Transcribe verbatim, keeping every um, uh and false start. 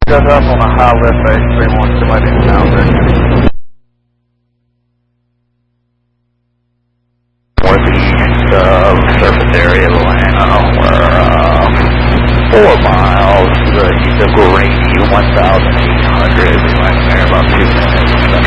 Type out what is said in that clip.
Goes up on a high lift base three one, somebody in town there. Northeast of surface area of Atlanta. We're uh, four miles to the east of Grady, one thousand eight hundred. We went there about two minutes.